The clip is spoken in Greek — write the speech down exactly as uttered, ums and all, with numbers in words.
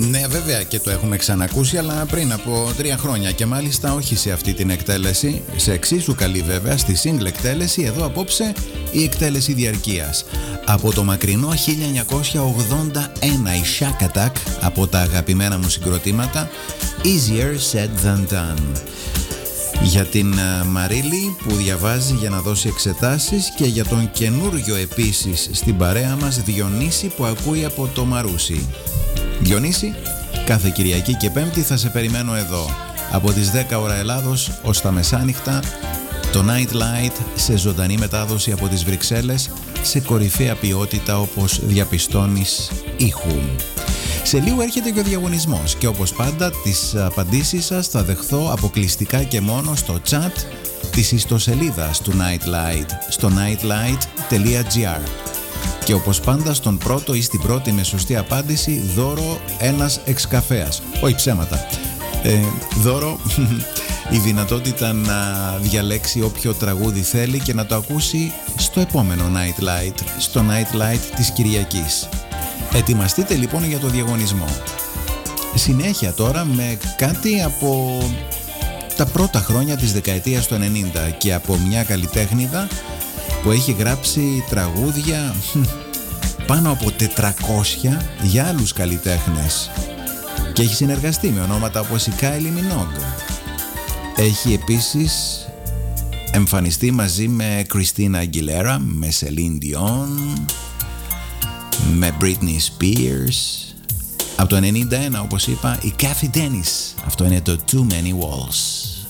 Ναι, βέβαια, και το έχουμε ξανακούσει, αλλά πριν από τρία χρόνια, και μάλιστα όχι σε αυτή την εκτέλεση, σε εξίσου καλή βέβαια, στη single εκτέλεση. Εδώ απόψε η εκτέλεση διαρκείας. Από το μακρινό χίλια εννιακόσια ογδόντα ένα, η Shack Attack, από τα αγαπημένα μου συγκροτήματα, Easier Said Than Done. Για την Μαρίλη που διαβάζει για να δώσει εξετάσεις, και για τον καινούριο επίσης στην παρέα μας Διονύση που ακούει από το Μαρούσι. Διονύση, κάθε Κυριακή και Πέμπτη θα σε περιμένω εδώ από τις δέκα ώρα Ελλάδος ως τα μεσάνυχτα, το Night Light σε ζωντανή μετάδοση από τις Βρυξέλλες, σε κορυφαία ποιότητα όπως διαπιστώνεις ήχου. Σε λίγο έρχεται και ο διαγωνισμός και όπως πάντα τις απαντήσεις σας θα δεχθώ αποκλειστικά και μόνο στο chat της ιστοσελίδας του Night Light στο nightlight τελεία gr. Και όπως πάντα στον πρώτο ή στην πρώτη με σωστή απάντηση δώρο ένας εξκαφέας. Όχι ψέματα. Ε, δώρο η δυνατότητα να διαλέξει όποιο τραγούδι θέλει και να το ακούσει στο επόμενο Night Light, στο Night Light της Κυριακής. Ετοιμαστείτε λοιπόν για το διαγωνισμό. Συνέχεια τώρα με κάτι από τα πρώτα χρόνια της δεκαετίας του ενενήντα και από μια καλλιτέχνηδα που έχει γράψει τραγούδια πάνω από τετρακόσια για άλλους καλλιτέχνες και έχει συνεργαστεί με ονόματα όπως η Kylie Minogue. Έχει επίσης εμφανιστεί μαζί με Christina Aguilera, με Celine Dion, με Britney Spears. Από το ενενήντα ένα, όπως είπα, η Kathy Dennis. Αυτό είναι το Too Many Walls.